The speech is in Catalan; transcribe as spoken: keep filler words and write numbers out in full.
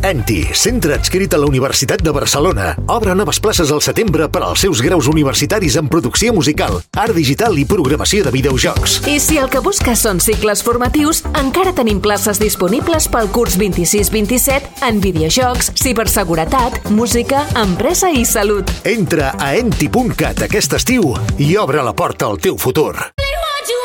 ENTI, centre adscrit a la Universitat de Barcelona. Obre noves places al setembre per als seus graus universitaris en producció musical, art digital i programació de videojocs. I si el que busques són cicles formatius, encara tenim places disponibles pel curs vint-i-sis vint-i-set en videojocs, ciberseguretat, música, empresa i salut. Entra a enti punt cat aquest estiu i obre la porta al teu futur.